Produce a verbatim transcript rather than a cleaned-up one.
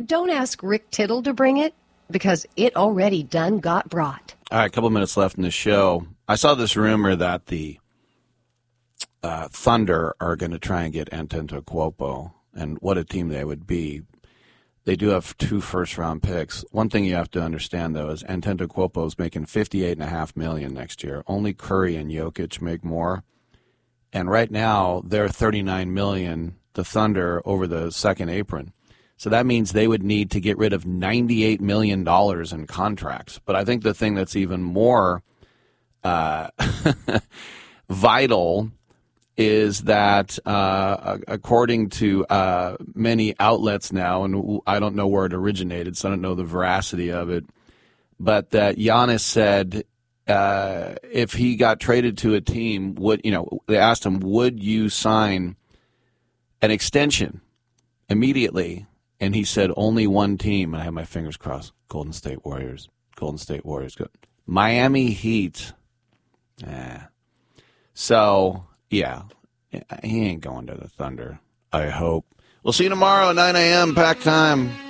don't ask Rick Tittle to bring it, because it already done got brought. All right, a couple minutes left in the show. I saw this rumor that the uh, Thunder are going to try and get Antetokounmpo, and what a team they would be. They do have two first-round picks. One thing you have to understand, though, is Antetokounmpo is making fifty-eight point five million dollars next year. Only Curry and Jokic make more. And right now, they're thirty-nine million dollars, the Thunder, over the second apron. So that means they would need to get rid of ninety-eight million dollars in contracts. But I think the thing that's even more uh, vital is that, uh, according to uh, many outlets now, and I don't know where it originated, so I don't know the veracity of it, but that Giannis said uh, if he got traded to a team, would you know? They asked him, would you sign an extension immediately? And he said, only one team, and I have my fingers crossed, Golden State Warriors. Golden State Warriors. Miami Heat. Eh. So, yeah, he ain't going to the Thunder, I hope. We'll see you tomorrow at nine a.m. Pack time.